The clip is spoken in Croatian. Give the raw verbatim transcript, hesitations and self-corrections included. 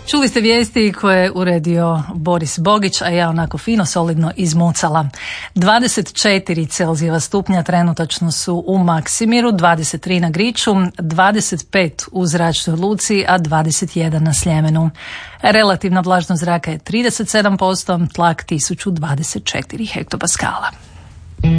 Čuli ste vijesti koje je uredio Boris Bogić, a ja onako fino, solidno izmucala. dvadeset četiri Celzijeva stupnja trenutačno su u Maksimiru, dvadeset tri na Griču, dvadeset pet u Zračnoj luci, a dvadeset jedan na Sljemenu. Relativna vlažnost zraka je trideset sedam posto, tlak tisuću dvadeset četiri hektopaskala.